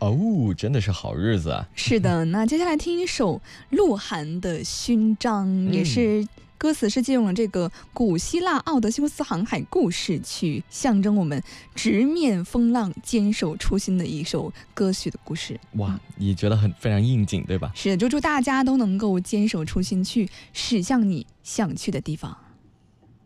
哦，真的是好日子啊。 是的，那接下来听一首鹿晗的《勋章》，也是歌词是借用了这个古希腊奥德修斯航海故事，去象征我们直面风浪、坚守初心的一首歌曲的故事。 哇，你觉得非常应景，对吧？ 是，就祝大家都能够坚守初心，去驶向你想去的地方。